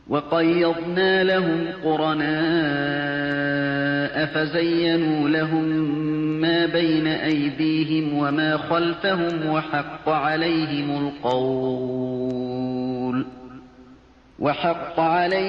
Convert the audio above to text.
وَقَيَّضْنَا لَهُمْ قُرَنَاءَ فَزَيَّنُوا لَهُم مَّا بَيْنَ أَيْدِيهِمْ وَمَا خَلْفَهُمْ وَحَقَّ عَلَيْهِمُ